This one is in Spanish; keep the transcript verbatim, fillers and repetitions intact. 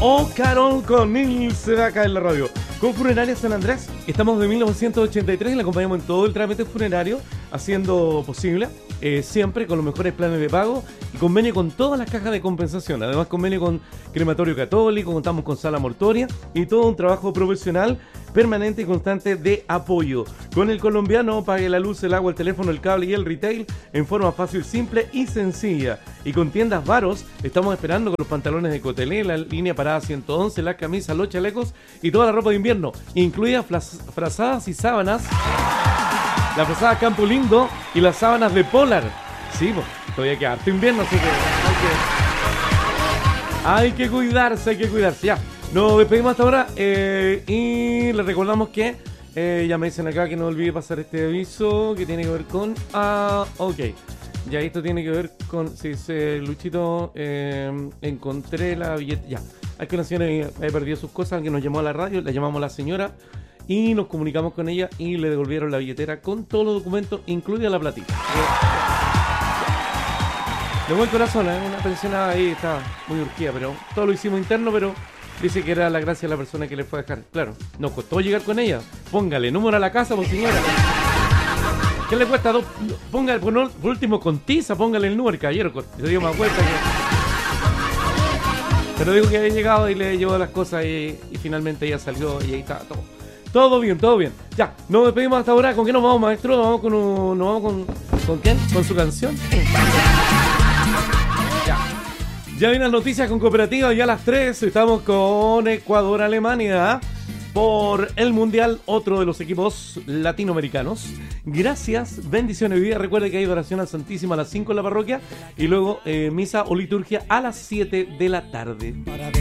Oh, Carol con Nil se va acá en la radio. Con Funeraria San Andrés, estamos de mil novecientos ochenta y tres y le acompañamos en todo el trámite funerario, haciendo posible, eh, siempre con los mejores planes de pago y convenio con todas las cajas de compensación. Además, convenio con Crematorio Católico, contamos con sala mortuoria y todo un trabajo profesional permanente y constante de apoyo. Con el colombiano, pague la luz, el agua, el teléfono, el cable y el retail en forma fácil, simple y sencilla. Y con tiendas Varos, estamos esperando con los pantalones de Cotelé, la línea parada ciento once, las camisas, los chalecos y toda la ropa de invierno, incluida frazadas y sábanas, la frazada Campo Lindo y las sábanas de Polar. Sí, pues, todavía queda harto invierno, así que hay que, hay que cuidarse, hay que cuidarse, ya. Nos despedimos hasta ahora eh, y les recordamos que eh, ya me dicen acá que no olvide pasar este aviso que tiene que ver con... Ah, ok. Ya esto tiene que ver con... Si dice Luchito, eh, encontré la billetera... Ya, hay que una señora había perdido sus cosas, que nos llamó a la radio, la llamamos a la señora y nos comunicamos con ella y le devolvieron la billetera con todos los documentos, incluida la platita. De buen corazón, ¿eh? Una pensionada ahí está muy urgida, pero todo lo hicimos interno, pero... Dice que era la gracia de la persona que le fue a dejar. Claro, nos costó llegar con ella. Póngale número a la casa, pues señora. ¿Qué le cuesta? Dos, póngale, por, no, por último, con tiza, póngale el número, caballero. Se dio más vuelta que... Pero dijo que había llegado y le llevó las cosas y, y finalmente ella salió y ahí estaba todo. Todo bien, todo bien. Ya, nos despedimos hasta ahora. ¿Con qué nos vamos, maestro? Nos vamos con un... ¿Nos vamos con... ¿Con quién? ¿Con su canción? Ya vienen las noticias con Cooperativa y a las tres estamos con Ecuador-Alemania por el Mundial, otro de los equipos latinoamericanos. Gracias, bendiciones y vida. Recuerde que hay adoración al Santísimo a las cinco en la parroquia y luego eh, misa o liturgia a las siete de la tarde.